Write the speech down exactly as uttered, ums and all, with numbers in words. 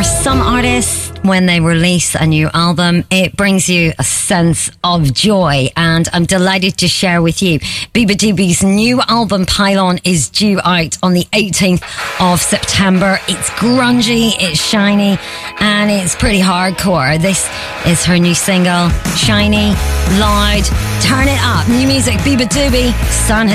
For some artists, when they release a new album, it brings you a sense of joy, and I'm delighted to share with you beabadoobie's new album Pylon is due out on the eighteenth of September. It's grungy, it's shiny, and it's pretty hardcore. This is her new single, Shiny, Loud, Turn It Up. New music, beabadoobie, Sun